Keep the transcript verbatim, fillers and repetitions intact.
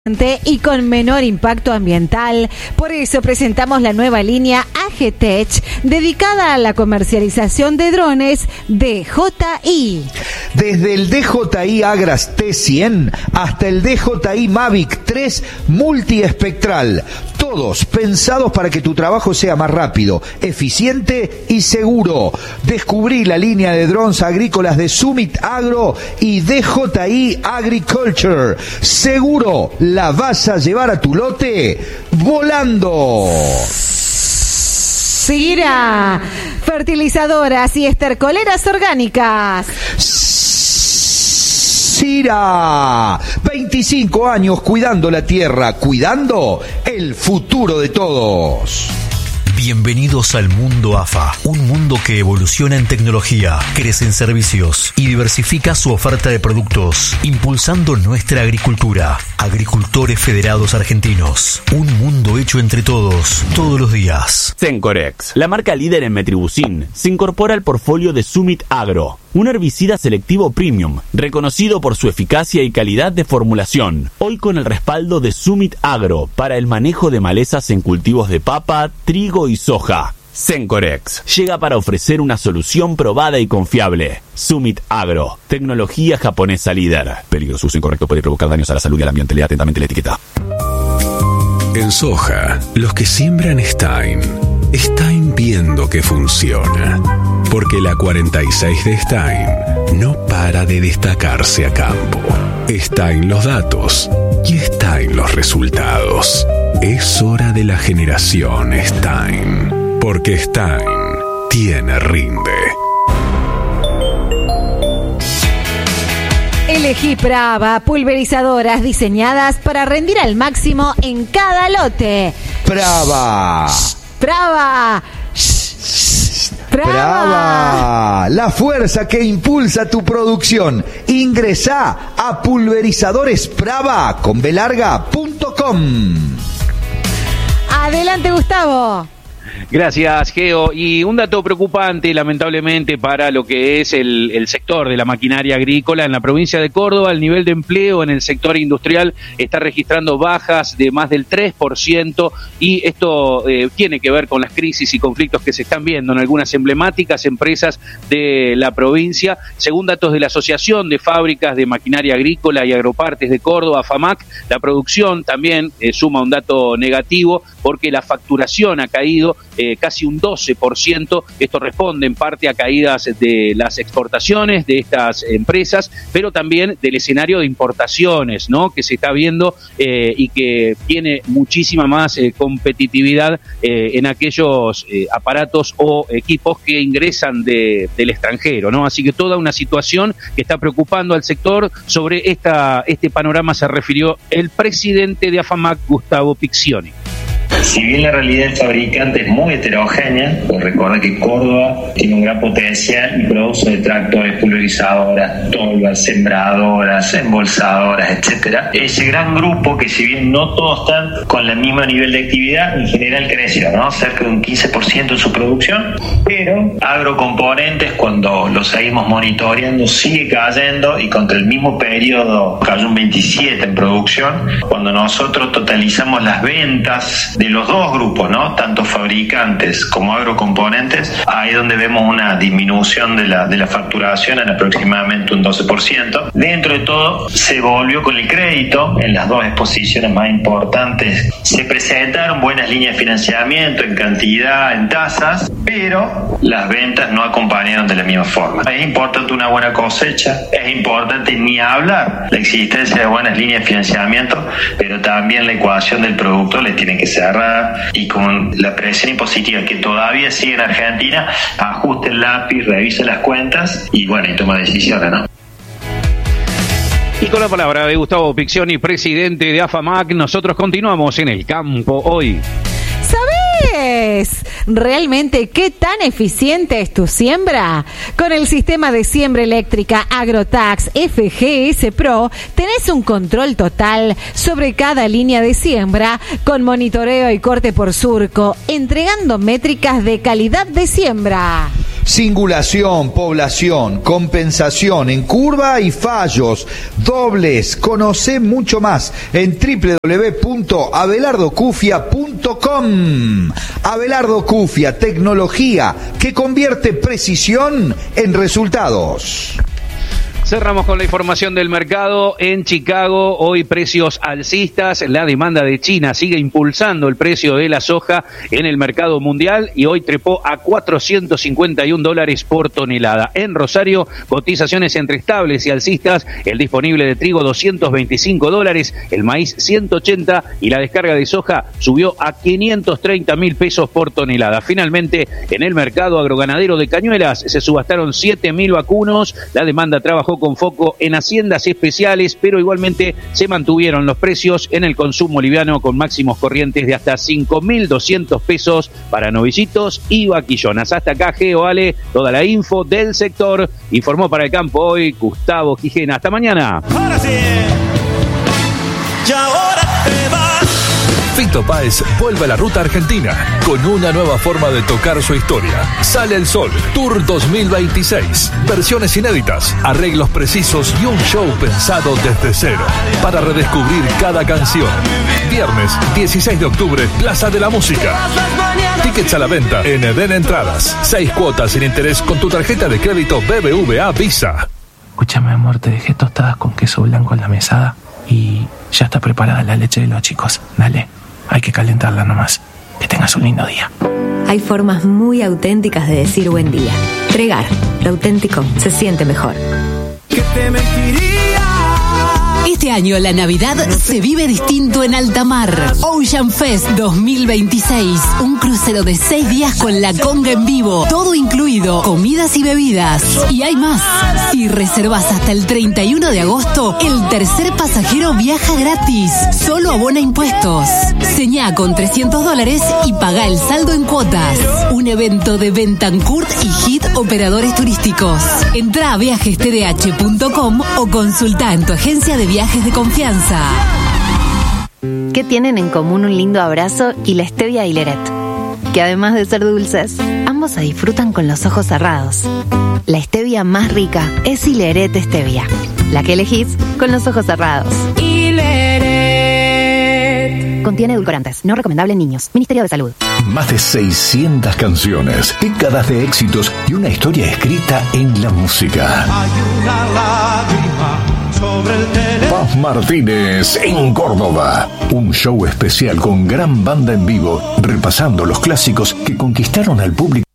y con menor impacto ambiental. Por eso presentamos la nueva línea A G Tech dedicada a la comercialización de drones D J I. Desde el D J I Agras T cien hasta el D J I Mavic tres multiespectral, todos pensados para que tu trabajo sea más rápido, eficiente y seguro. Descubrí la línea de drones agrícolas de Summit Agro y D J I Agriculture. Seguro la vas a llevar a tu lote volando. Sira, fertilizadoras y estercoleras orgánicas. Sira, veinticinco años cuidando la tierra, cuidando el futuro de todos. Bienvenidos al mundo A F A, un mundo que evoluciona en tecnología, crece en servicios y diversifica su oferta de productos, impulsando nuestra agricultura. Agricultores Federados Argentinos, un mundo hecho entre todos, todos los días. Sencorex, la marca líder en metribuzin, se incorpora al portfolio de Summit Agro, un herbicida selectivo premium, reconocido por su eficacia y calidad de formulación, hoy con el respaldo de Summit Agro para el manejo de malezas en cultivos de papa, trigo y soja. Sencorex llega para ofrecer una solución probada y confiable. Summit Agro, tecnología japonesa líder. Peligroso uso incorrecto puede provocar daños a la salud y al ambiente. Lea atentamente la etiqueta. En soja, los que siembran Stein, Stein viendo que funciona. Porque la cuarenta y seis de Stein no para de destacarse a campo. Stein los datos y Stein los resultados. Es hora de la generación Stein. Porque Stein tiene rinde. Elegí Prava, pulverizadoras diseñadas para rendir al máximo en cada lote. Prava. Prava. Prava. Prava, la fuerza que impulsa tu producción. Ingresá a pulverizadores prava con b larga punto com. Adelante, Gustavo. Gracias, Geo. Y un dato preocupante, lamentablemente, para lo que es el, el sector de la maquinaria agrícola en la provincia de Córdoba. El nivel de empleo en el sector industrial está registrando bajas de más del tres por ciento y esto eh, tiene que ver con las crisis y conflictos que se están viendo en algunas emblemáticas empresas de la provincia. Según datos de la Asociación de Fábricas de Maquinaria Agrícola y Agropartes de Córdoba, FAMAC, la producción también eh, suma un dato negativo porque la facturación ha caído Eh, casi un doce por ciento. Esto responde en parte a caídas de las exportaciones de estas empresas, pero también del escenario de importaciones, ¿no?, que se está viendo eh, y que tiene muchísima más eh, competitividad eh, en aquellos eh, aparatos o equipos que ingresan de, del extranjero, ¿no? Así que toda una situación que está preocupando al sector. Sobre esta, este panorama se refirió el presidente de AFAMAC, Gustavo Piccioni. Si bien la realidad del fabricante es muy heterogénea, pues recuerda que Córdoba tiene un gran potencial y produce de tractores, pulverizadoras, tolvas, sembradoras, embolsadoras, etcétera. Ese gran grupo, que si bien no todos están con el mismo nivel de actividad, en general creció, ¿no?, cerca de un quince por ciento en su producción, pero agrocomponentes, cuando lo seguimos monitoreando, sigue cayendo y contra el mismo periodo cayó un veintisiete por ciento en producción. Cuando nosotros totalizamos las ventas de los dos grupos, ¿no?, tanto fabricantes como agrocomponentes, ahí donde vemos una disminución de la, de la facturación en aproximadamente un doce por ciento. Dentro de todo, se volvió con el crédito en las dos exposiciones más importantes. Se presentaron buenas líneas de financiamiento en cantidad, en tasas, pero las ventas no acompañaron de la misma forma. Es importante una buena cosecha, es importante ni hablar la existencia de buenas líneas de financiamiento, pero también la ecuación del producto le tiene que ser, y con la presión impositiva que todavía sigue en Argentina, ajuste el lápiz, revise las cuentas y bueno, y toma decisiones, ¿no? Y con la palabra de Gustavo Piccioni, presidente de AFAMAC, nosotros continuamos en el campo hoy. ¿Sabes realmente qué tan eficiente es tu siembra? Con el sistema de siembra eléctrica Agrotax F G S Pro tenés un control total sobre cada línea de siembra con monitoreo y corte por surco, entregando métricas de calidad de siembra. Singulación, población, compensación en curva y fallos, dobles. Conocé mucho más en doble u doble u doble u punto abelardo cufia punto com. Abelardo Cufia, tecnología que convierte precisión en resultados. Cerramos con la información del mercado. En Chicago, hoy precios alcistas. La demanda de China sigue impulsando el precio de la soja en el mercado mundial y hoy trepó a cuatrocientos cincuenta y un dólares por tonelada. En Rosario, cotizaciones entre estables y alcistas. El disponible de trigo doscientos veinticinco dólares, el maíz ciento ochenta y la descarga de soja subió a quinientos treinta mil pesos por tonelada. Finalmente, en el mercado agroganadero de Cañuelas se subastaron siete mil vacunos. La demanda trabajó con foco en haciendas especiales, pero igualmente se mantuvieron los precios en el consumo liviano con máximos corrientes de hasta cinco mil doscientos pesos para novillitos y vaquillonas. Hasta acá, Geo, Ale, toda la info del sector. Informó para el campo hoy Gustavo Quijena. Hasta mañana. Ahora sí. Y ahora te vas. Fito Páez vuelve a la ruta argentina con una nueva forma de tocar su historia. Sale el Sol, Tour dos mil veintiséis. Versiones inéditas, arreglos precisos y un show pensado desde cero para redescubrir cada canción. Viernes dieciséis de octubre, Plaza de la Música. Tickets a la venta en Eden Entradas. Seis cuotas sin interés con tu tarjeta de crédito B B V A Visa. Escúchame, amor, te dejé tostadas con queso blanco en la mesada y ya está preparada la leche de los chicos. Dale. Hay que calentarla nomás. Que tengas un lindo día. Hay formas muy auténticas de decir buen día. Regar, lo auténtico se siente mejor. Que te mentiría. Este año la Navidad se vive distinto en alta mar. Ocean Fest dos mil veintiséis. Un crucero de seis días con la conga en vivo. Todo incluido, comidas y bebidas. Y hay más. Si reservas hasta el treinta y uno de agosto, el tercer pasajero viaja gratis. Solo abona impuestos. Señá con trescientos dólares y paga el saldo en cuotas. Un evento de Bentancourt y Hit Operadores Turísticos. Entrá a viajes t d h punto com o consultá en tu agencia de viajes de confianza. ¿Qué tienen en común un lindo abrazo y la stevia Hileret? Que además de ser dulces, ambos se disfrutan con los ojos cerrados. La stevia más rica es Hileret Stevia, la que elegís con los ojos cerrados. Hileret. Contiene edulcorantes, no recomendable en niños. Ministerio de Salud. Más de seiscientas canciones, décadas de éxitos y una historia escrita en la música. Hay una lágrima sobre el teléfono. Paz Martínez en Córdoba. Un show especial con gran banda en vivo, repasando los clásicos que conquistaron al público.